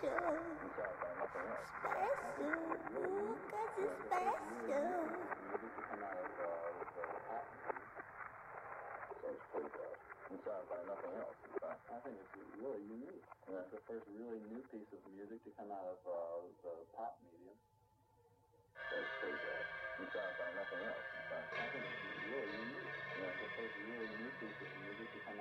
Inspired by nothing else. Special. Ooh, 'cause it's special. Music to come out of the pop inspired by nothing else. In fact, I think it's really unique. Yeah. It's the first really new piece of music to come out of the pop medium. That's pretty bad. Inspired by nothing else.